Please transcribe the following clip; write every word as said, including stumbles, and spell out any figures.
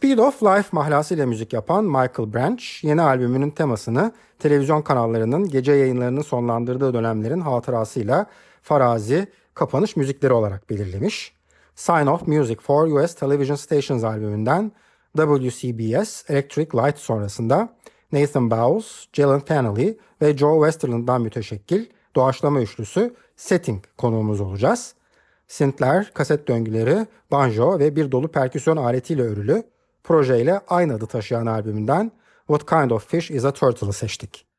Speed of Life mahlasıyla müzik yapan Michael Branch, yeni albümünün temasını televizyon kanallarının gece yayınlarını sonlandırdığı dönemlerin hatırasıyla farazi, kapanış müzikleri olarak belirlemiş. Sign of Music for U S Television Stations albümünden W C B S Electric Light sonrasında Nathan Bowles, Jalen Fanelli ve Joe Westerland'dan müteşekkil doğaçlama üçlüsü Setting konuğumuz olacağız. Synthler, kaset döngüleri, banjo ve bir dolu perküsyon aletiyle örülü projeyle aynı adı taşıyan albümünden What Kind of Fish is a Turtle'ı seçtik.